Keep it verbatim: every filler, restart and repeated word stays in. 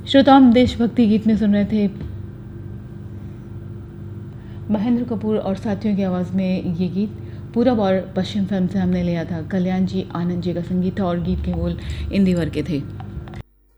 श्रोताओं, हम देशभक्ति गीत में सुन रहे थे महेंद्र कपूर और साथियों की आवाज़ में ये गीत पूरब और पश्चिम फिल्म से हमने लिया था। कल्याण जी, आनंद जी का संगीत था और गीत के बोल इंदिवर के थे।